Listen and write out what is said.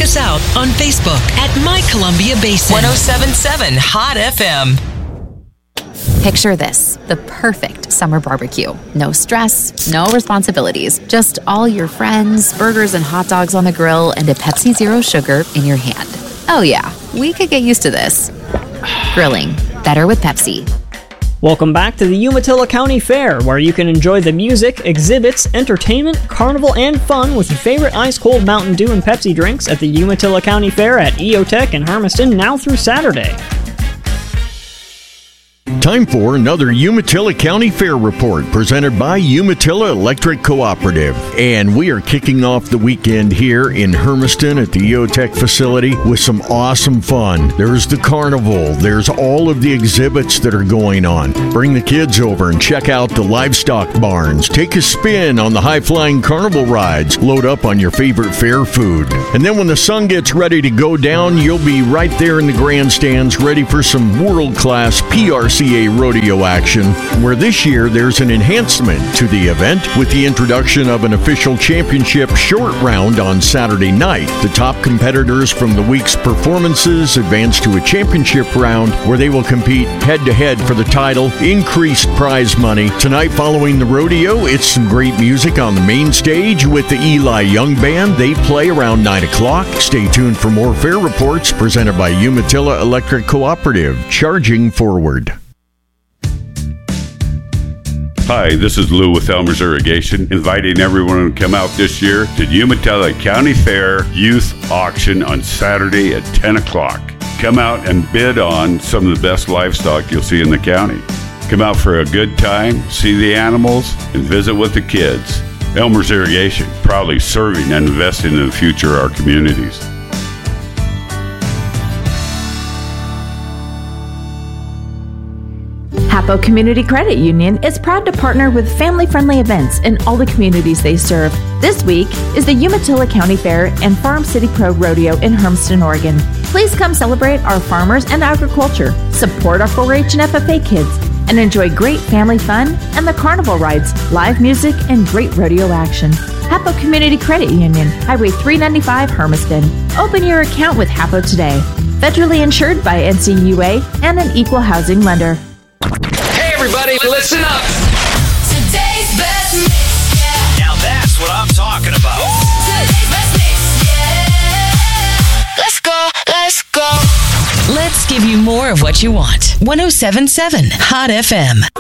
us out on Facebook at My Columbia Basin. 107.7 Hot FM. Picture this, the perfect summer barbecue. No stress, no responsibilities, just all your friends, burgers and hot dogs on the grill, and a Pepsi Zero Sugar in your hand. Oh yeah, we could get used to this. Grilling, better with Pepsi. Welcome back to the Umatilla County Fair, where you can enjoy the music, exhibits, entertainment, carnival, and fun with your favorite ice-cold Mountain Dew and Pepsi drinks at the Umatilla County Fair at EOTech in Hermiston now through Saturday. Time for another Umatilla County Fair report presented by Umatilla Electric Cooperative. And we are kicking off the weekend here in Hermiston at the EOTech facility with some awesome fun. There's the carnival. There's all of the exhibits that are going on. Bring the kids over and check out the livestock barns. Take a spin on the high-flying carnival rides. Load up on your favorite fair food. And then when the sun gets ready to go down, you'll be right there in the grandstands ready for some world-class PRCA rodeo action, where this year there's an enhancement to the event with the introduction of an official championship short round on Saturday night. The top competitors from the week's performances advance to a championship round where they will compete head-to-head for the title, increased prize money. Tonight, following the rodeo, it's some great music on the main stage with the Eli Young Band. They play around 9 o'clock. Stay tuned for more fair reports presented by Umatilla Electric Cooperative, charging forward. Hi, this is Lou with Elmer's Irrigation, inviting everyone to come out this year to Umatilla County Fair Youth Auction on Saturday at 10 o'clock. Come out and bid on some of the best livestock you'll see in the county. Come out for a good time, see the animals, and visit with the kids. Elmer's Irrigation, proudly serving and investing in the future of our communities. Hapo Community Credit Union is proud to partner with family-friendly events in all the communities they serve. This week is the Umatilla County Fair and Farm City Pro Rodeo in Hermiston, Oregon. Please come celebrate our farmers and agriculture, support our 4-H and FFA kids, and enjoy great family fun and the carnival rides, live music, and great rodeo action. Hapo Community Credit Union, Highway 395, Hermiston. Open your account with Hapo today. Federally insured by NCUA and an equal housing lender. Hey everybody, listen up! Today's best mix, yeah. Now that's what I'm talking about. Today's best mix, yeah. Let's go, let's go. Let's give you more of what you want. 107.7 Hot FM.